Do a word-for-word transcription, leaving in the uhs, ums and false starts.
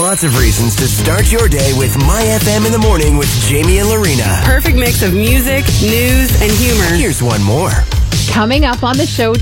lots of reasons to start your day with My F M in the morning with Jamie and Lorena. Perfect mix of music, news, and humor. Here's one more. Coming up on the show